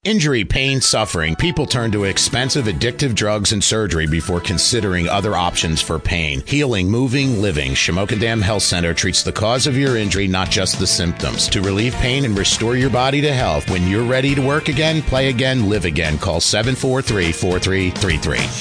Injury, pain, suffering. People turn to expensive, addictive drugs and surgery before considering other options for pain. Healing, moving, living. Shamokin Dam Health Center treats the cause of your injury, not just the symptoms. To relieve pain and restore your body to health. When you're ready to work again, play again, live again, call 743-4333.